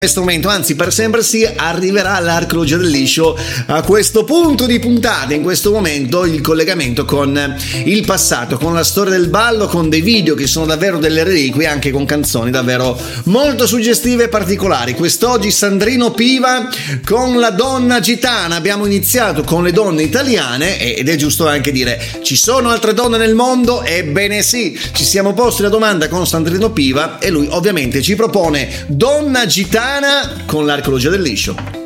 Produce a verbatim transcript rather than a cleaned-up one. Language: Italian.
questo momento, anzi per sempre sì, arriverà l'archeologia del liscio a questo punto di puntata, in questo momento il collegamento con il passato, con la storia del ballo, con dei video che sono davvero delle reliquie, anche con canzoni davvero molto suggestive e particolari. Quest'oggi Sandrino Piva con La Donna Gitana. Abbiamo iniziato con le donne italiane ed è giusto anche dire: ci sono altre donne nel mondo? Ebbene sì, ci siamo posti la domanda con Sandrino Piva e lui ovviamente ci propone Donna Gitana con l'archeologia del liscio.